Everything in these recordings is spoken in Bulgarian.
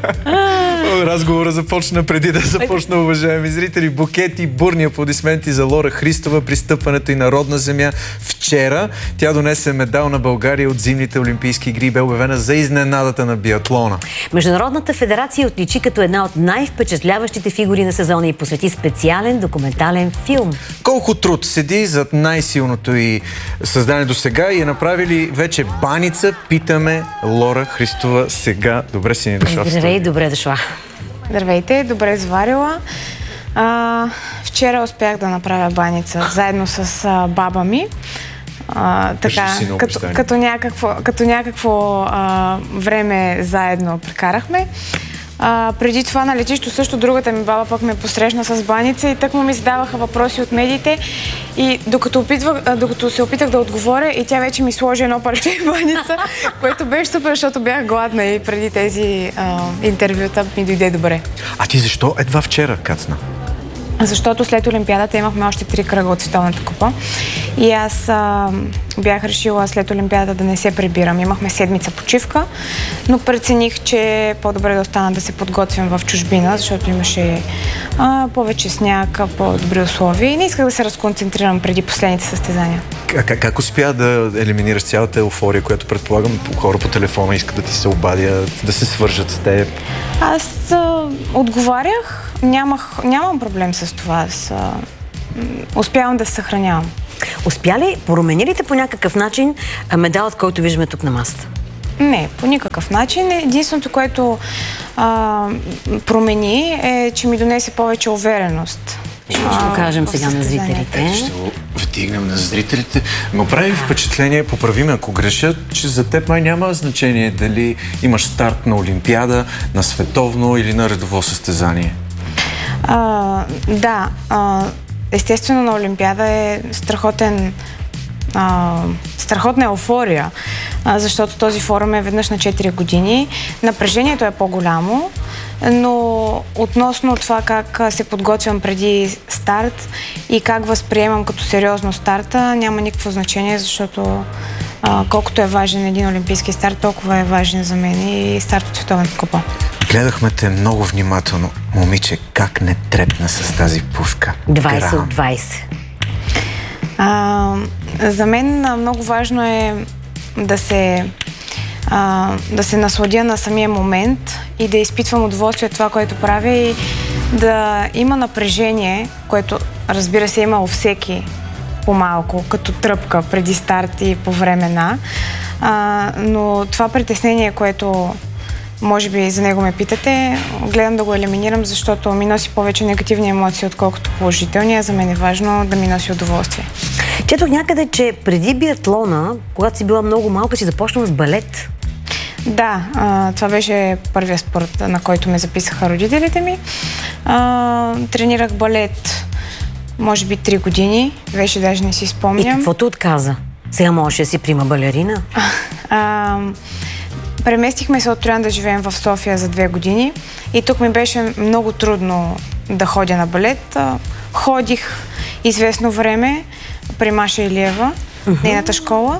Разговора започна преди да започна, уважаеми зрители. Букети и бурни аплодисменти за Лора Христова при стъпването и на родна земя вчера. Тя донесе медал на България от зимните олимпийски игри и бе обявена за изненадата на биатлона. Международната федерация отличи като една от най-впечатляващите фигури на сезона и посвети специален документален филм. Колко труд седи зад най-силното и създание до сега и е направили вече баница. Питаме Лора Христова сега. Добре си ни дошла. Здравей, добре дошла. Здравейте, добре заварила. Вчера успях да направя баница заедно с баба ми. Така, като някакво време заедно прекарахме. Преди това на летището също другата ми баба пък ме посрещна с баница и тъкмо ми задаваха въпроси от медиите и докато се опитах да отговоря и тя вече ми сложи едно парче баница, което беше супер, защото бях гладна и преди тези интервюта ми дойде добре. А ти защо едва вчера кацна? Защото след Олимпиадата имахме още 3 кръга от Световната купа и аз бях решила след Олимпиадата да не се прибирам. Имахме седмица почивка, но прецених, че е по-добре да остана да се подготвям в чужбина, защото имаше повече сняг, по-добри условия и не исках да се разконцентрирам преди последните състезания. Как успя да елиминираш цялата еуфория, която предполагам хора по телефона искат да ти се обадят, да се свържат с теб? Аз отговарях, нямам проблем с това. Успявам да се съхранявам. Успя ли, промени ли те по някакъв начин медалът, който виждаме тук на масата? Не, по никакъв начин. Единственото, което промени е, че ми донесе повече увереност. Ще го кажем сега на зрителите. Ще го вдигнем на зрителите. Но прави впечатление, поправиме ако греша, че за теб май няма значение дали имаш старт на Олимпиада, на световно или на редово състезание. Да, естествено на Олимпиада е страхотна еуфория, защото този форум е веднъж на 4 години. Напрежението е по-голямо, но относно това как се подготвям преди старт и как възприемам като сериозно старта, няма никакво значение, защото колкото е важен един олимпийски старт, толкова е важен за мен и старт от Световната купа. Гледахме те много внимателно. Момиче, как не трепна с тази пушка? 20 от 20. За мен много важно е да се насладя на самия момент и да изпитвам удоволствие от това, което правя и да има напрежение, което разбира се имало всеки по-малко, като тръпка преди старт и по време на. Но това притеснение, което може би за него ме питате, гледам да го елиминирам, защото ми носи повече негативни емоции, отколкото положителни, а за мен е важно да ми носи удоволствие. Четох някъде, че преди биатлона, когато си била много малка, си започнала с балет. Да, това беше първия спорт, на който ме записаха родителите ми. Тренирах балет, може би 3 години, вече даже не си спомням. И какво те отказа? Сега можеш да си прима балерина? Преместихме се от Троян да живеем в София за 2 години и тук ми беше много трудно да ходя на балет. Ходих известно време при Маша Илиева, нейната школа,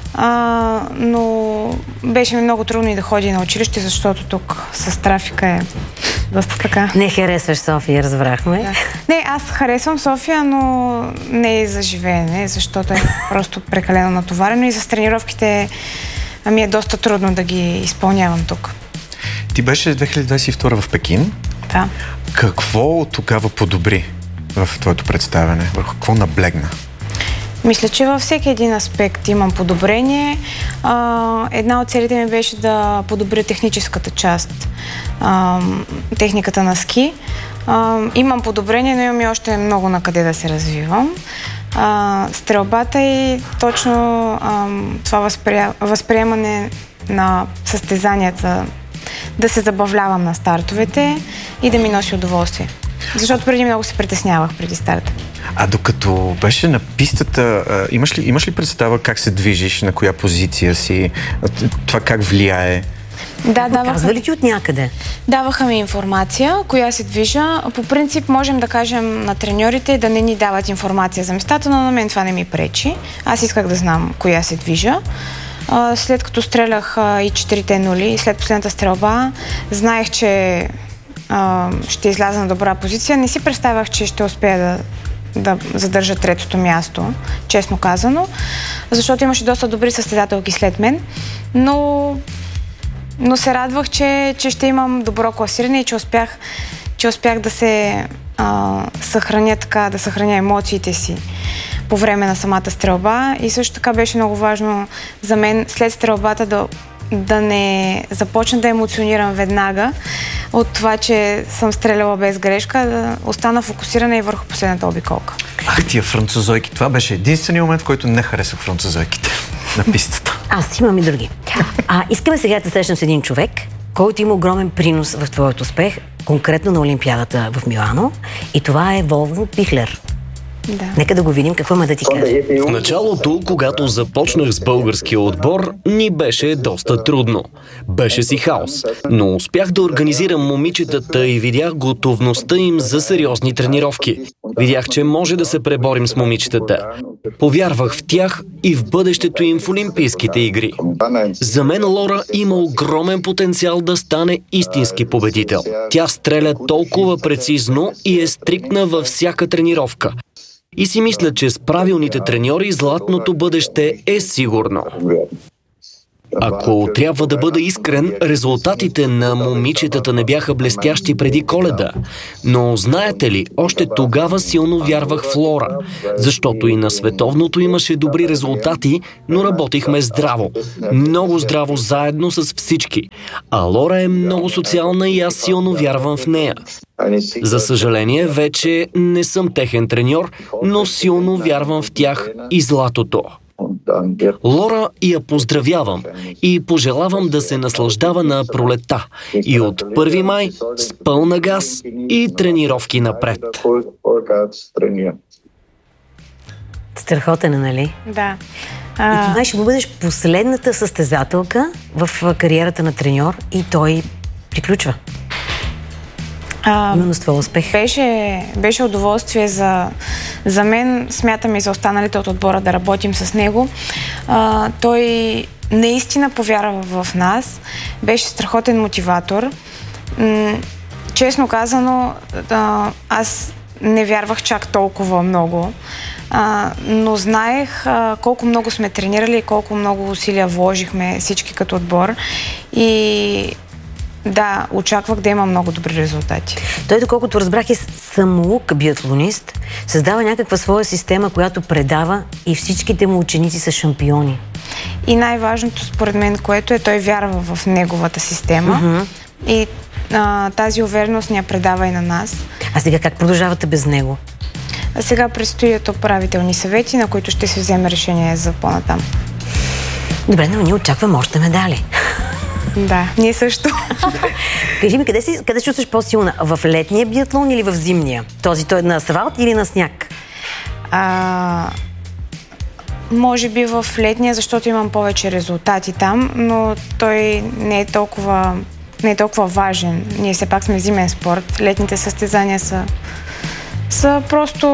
но беше ми много трудно и да ходя на училище, защото тук с трафика е доста така. Не харесваш София, разбрахме. Да. Не, аз харесвам София, но не и за живеене, защото е просто прекалено натоварено и за тренировките ми е доста трудно да ги изпълнявам тук. Ти беше 2022 в Пекин. Да. Какво тогава подобри в твоето представяне? Върху какво наблегна? Мисля, че във всеки един аспект имам подобрение. Една от целите ми беше да подобря техническата част, техниката на ски. Имам подобрение, но имам и още много на къде да се развивам. Стрелбата и точно това възприемане на състезанията, да се забавлявам на стартовете и да ми носи удоволствие. Защото преди много се притеснявах преди старта. А докато беше на пистата, имаш ли представа как се движиш, на коя позиция си, това как влияе? Да, казва ли ти от някъде? Даваха ми информация, коя се движа. По принцип можем да кажем на треньорите да не ни дават информация за местата, но на мен това не ми пречи. Аз исках да знам коя се движа. След като стрелях и 4-те нули, и след последната стрелба, знаех, че ще изляза на добра позиция. Не си представях, че ще успея да задържа третото място, честно казано, защото имаше доста добри състезателки след мен, но се радвах, че ще имам добро класиране и че успях да се съхраня емоциите си по време на самата стрелба. И също така беше много важно за мен след стрелбата да не започна да емоционирам веднага от това, че съм стреляла без грешка, да остана фокусирана и върху последната обиколка. Тия французойки. Това беше единственият момент, в който не харесах французойките на пистата. Аз имам и други. Искаме сега да срещнем с един човек, който има огромен принос в твоят успех, конкретно на Олимпиадата в Милано, и това е Волфганг Пихлер. Да. Нека да го видим какво има да ти каже. В началото, когато започнах с българския отбор, ни беше доста трудно. Беше си хаос. Но успях да организирам момичетата и видях готовността им за сериозни тренировки. Видях, че може да се преборим с момичетата. Повярвах в тях и в бъдещето им в Олимпийските игри. За мен Лора има огромен потенциал да стане истински победител. Тя стреля толкова прецизно и е стриктна във всяка тренировка. И си мисля, че с правилните треньори златното бъдеще е сигурно. Ако трябва да бъда искрен, резултатите на момичетата не бяха блестящи преди Коледа. Но знаете ли, още тогава силно вярвах в Лора, защото и на световното имаше добри резултати, но работихме здраво. Много здраво заедно с всички. А Лора е много социална и аз силно вярвам в нея. За съжаление, вече не съм техен треньор, но силно вярвам в тях и златото. Лора я поздравявам и пожелавам да се наслаждава на пролетта и от 1 май с пълна газ и тренировки напред. Страхотен, нали? Да. И това ще бъдеш последната състезателка в кариерата на треньор и той приключва. Именно с това успех. Беше удоволствие за мен, смятам и за останалите от отбора да работим с него. Той наистина повярва в нас, беше страхотен мотиватор. Честно казано, аз не вярвах чак толкова много, но знаех колко много сме тренирали и колко много усилия вложихме всички като отбор. И да, очаквах да има много добри резултати. Той, доколкото разбрах, е самоук биатлонист, създава някаква своя система, която предава и всичките му ученици са шампиони. И най-важното според мен, което е, той вярва в неговата система и тази увереност ни я предава и на нас. А сега как продължавате без него? А сега предстоят управителни съвети, на които ще се вземе решение за по-натам. Добре, но ние очакваме още медали. Да, ние също. Кажи ми, къде се чувстваш по-силна? В летния биатлон или в зимния? Той е на асфалт или на сняг? Може би в летния, защото имам повече резултати там, но той не е толкова важен. Ние все пак сме зимен спорт. Летните състезания са просто,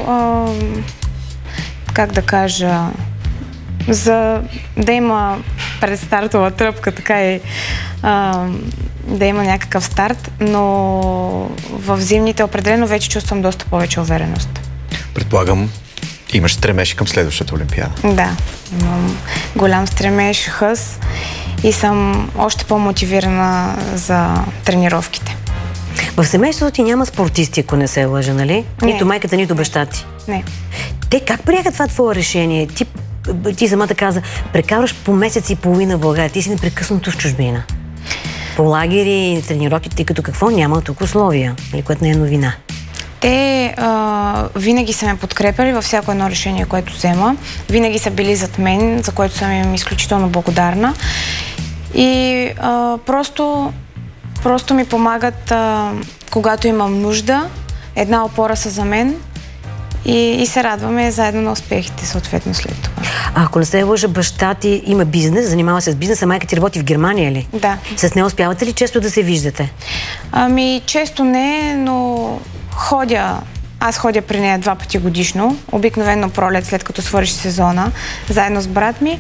как да кажа, за да има предстартова тръпка, така и да има някакъв старт, но в зимните определено вече чувствам доста повече увереност. Предполагам, имаш стремеж към следващата Олимпиада. Да, имам голям стремеж, хъс и съм още по-мотивирана за тренировките. В семейството ти няма спортисти, ако не се лъжа, нали? Не. Нито майката, нито баща ти. Не. Те как приеха това твое решение? Ти самата каза, прекарваш по месец и половина в България, ти си непрекъснато в чужбина. По лагери, тренировки, тъй като какво няма тук условия, което не е новина. Те винаги са ме подкрепили във всяко едно решение, което взема. Винаги са били зад мен, за което съм им изключително благодарна. И просто ми помагат, когато имам нужда. Една опора са за мен. И се радваме заедно на успехите, съответно след това. Ако не се лъжа, баща ти има бизнес, занимава се с бизнес, а майка ти работи в Германия ли? Да. С нея успявате ли често да се виждате? Често не, но аз ходя при нея 2 пъти годишно, обикновено пролет, след като свърши сезона, заедно с брат ми.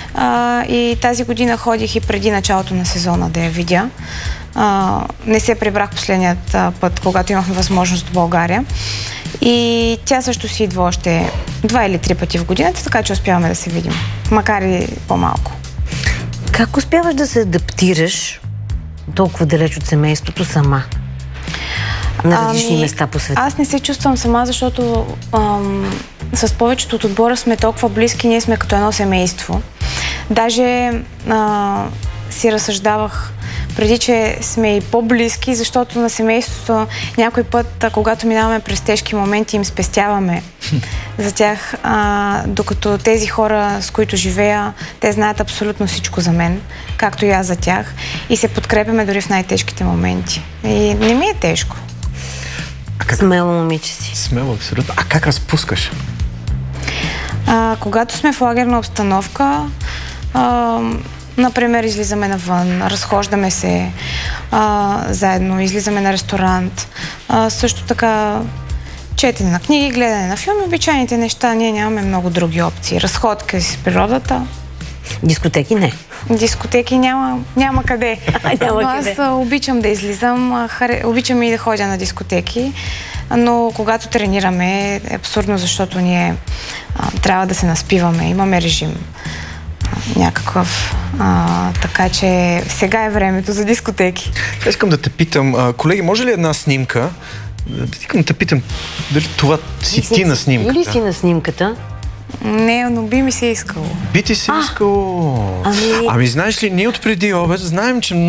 И тази година ходих и преди началото на сезона да я видя. Не се прибрах последният път, когато имахме възможност в България. И тя също си идва още 2 или 3 пъти в годината, така че успяваме да се видим. Макар и по-малко. Как успяваш да се адаптираш толкова далеч от семейството сама? На различни места по света. Аз не се чувствам сама, защото с повечето от отбора сме толкова близки, ние сме като едно семейство. Даже си разсъждавах преди, че сме и по-близки, защото на семейството някой път, когато минаваме през тежки моменти, им спестяваме за тях, докато тези хора, с които живея, те знаят абсолютно всичко за мен, както и аз за тях, и се подкрепяме дори в най-тежките моменти. И не ми е тежко. Смело момиче си. Смело, абсолютно. А как разпускаш? Когато сме в лагерна обстановка, например, излизаме навън, разхождаме се заедно, излизаме на ресторант. Също така четене на книги, гледане на филми, обичайните неща. Ние нямаме много други опции. Разходка с природата. Дискотеки не. Дискотеки няма къде. Аз обичам да излизам, обичам и да ходя на дискотеки, но когато тренираме е абсурдно, защото ние трябва да се наспиваме, имаме режим някакъв. Така че сега е времето за дискотеки. Искам да те питам, колеги, може ли една снимка? Искам да те питам, дали това си ти на снимката? Или си на снимката? Не, но би ми се искало. Би ти се искало? Ами знаеш ли, ние от преди обед знаем, че